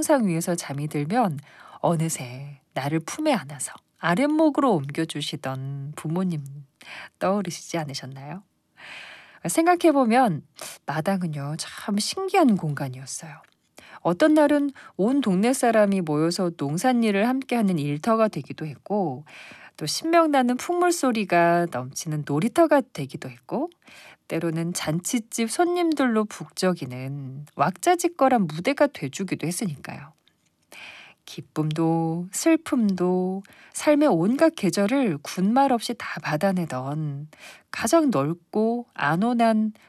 평상 위에서 잠이 들면 어느새 나를 품에 안아서 아랫목으로 옮겨주시던 부모님 떠오르시지 않으셨나요? 생각해보면 마당은요, 참 신기한 공간이었어요. 어떤 날은 온 동네 사람이 모여서 농산일을 함께하는 일터가 되기도 했고, 또 신명나는 풍물 소리가 넘치는 놀이터가 되기도 했고, 때로는 잔칫집 손님들로 북적이는 왁자지껄한 무대가 돼주기도 했으니까요. 기쁨도 슬픔도 삶의 온갖 계절을 군말 없이 다 받아내던 가장 넓고 안온한